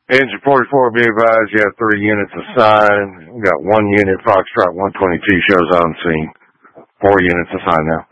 Engine 44, be advised, you have 3 units assigned. We got 1 unit, Foxtrot 122 shows on scene. 4 units assigned now.